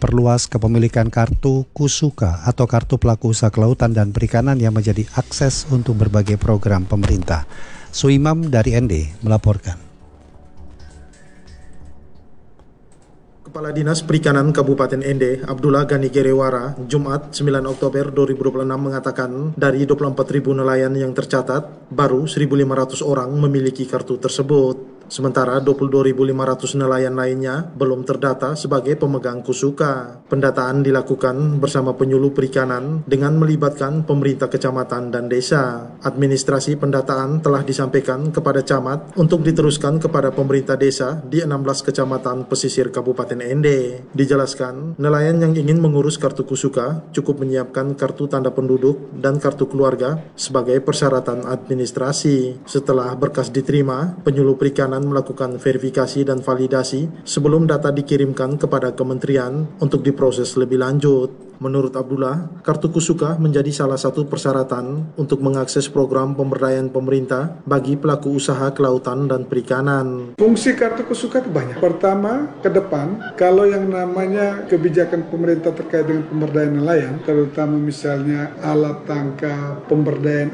memperluas kepemilikan kartu Kusuka atau kartu pelaku usaha kelautan dan perikanan yang menjadi akses untuk berbagai program pemerintah. Suimam dari ND melaporkan. Kepala Dinas Perikanan Kabupaten Ende, Abdullah Gani Gerewara, Jumat 9 Oktober 2026 mengatakan dari 24.000 nelayan yang tercatat, baru 1.500 orang memiliki kartu tersebut. Sementara 22.500 nelayan lainnya belum terdata sebagai pemegang Kusuka. Pendataan dilakukan bersama penyuluh perikanan dengan melibatkan pemerintah kecamatan dan desa. Administrasi pendataan telah disampaikan kepada camat untuk diteruskan kepada pemerintah desa di 16 kecamatan pesisir Kabupaten Ende. Dijelaskan, nelayan yang ingin mengurus kartu Kusuka cukup menyiapkan kartu tanda penduduk dan kartu keluarga sebagai persyaratan administrasi. Setelah berkas diterima, penyuluh perikanan melakukan verifikasi dan validasi sebelum data dikirimkan kepada kementerian untuk diproses lebih lanjut. Menurut Abdullah, kartu Kusuka menjadi salah satu persyaratan untuk mengakses program pemberdayaan pemerintah bagi pelaku usaha kelautan dan perikanan. Fungsi kartu Kusuka itu banyak. Pertama, ke depan, kalau yang namanya kebijakan pemerintah terkait dengan pemberdayaan nelayan, terutama misalnya alat tangkap, pemberdayaan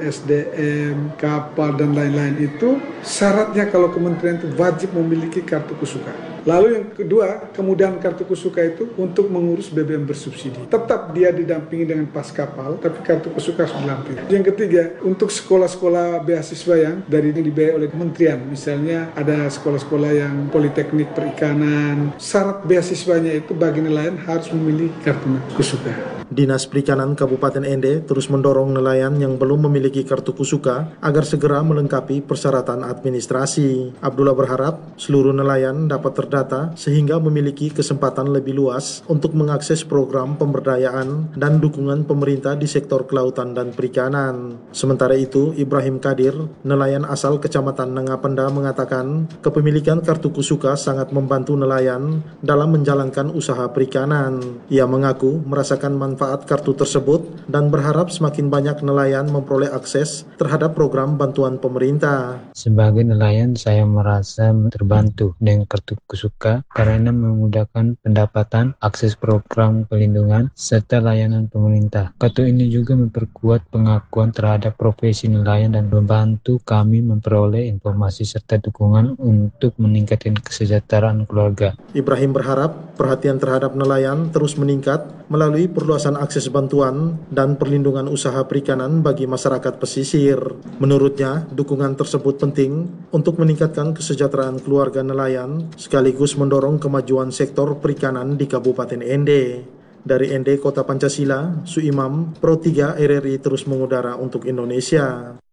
SDM, kapal, dan lain-lain itu, syaratnya kalau kementerian itu wajib memiliki kartu Kusuka. Lalu yang kedua, kemudahan kartu Kusuka itu untuk mengurus BBM bersubsidi. Tetap dia didampingi dengan pas kapal, tapi kartu Kusuka harus didampingi. Yang ketiga, untuk sekolah-sekolah beasiswa yang dari ini dibiayai oleh kementerian. Misalnya ada sekolah-sekolah yang politeknik perikanan. Syarat beasiswanya itu bagi nelayan harus memiliki kartu Kusuka. Dinas Perikanan Kabupaten Ende terus mendorong nelayan yang belum memiliki kartu Kusuka agar segera melengkapi persyaratan administrasi. Abdullah berharap seluruh nelayan dapat terdata sehingga memiliki kesempatan lebih luas untuk mengakses program pemberdayaan dan dukungan pemerintah di sektor kelautan dan perikanan. Sementara itu, Ibrahim Kadir, nelayan asal Kecamatan Nangapenda mengatakan kepemilikan kartu Kusuka sangat membantu nelayan dalam menjalankan usaha perikanan. Ia mengaku merasakan manfaat kartu tersebut dan berharap semakin banyak nelayan memperoleh akses terhadap program bantuan pemerintah. Sebagai nelayan, saya merasa terbantu dengan kartu Kusuka karena memudahkan pendapatan, akses program pelindungan, serta layanan pemerintah. Kartu ini juga memperkuat pengakuan terhadap profesi nelayan dan membantu kami memperoleh informasi serta dukungan untuk meningkatkan kesejahteraan keluarga. Ibrahim berharap perhatian terhadap nelayan terus meningkat melalui perluasan akses bantuan dan perlindungan usaha perikanan bagi masyarakat pesisir. Menurutnya, dukungan tersebut penting untuk meningkatkan kesejahteraan keluarga nelayan sekaligus mendorong kemajuan sektor perikanan di Kabupaten Ende. Dari Ende, Kota Pancasila, Suimam, Pro 3 RRI terus mengudara untuk Indonesia.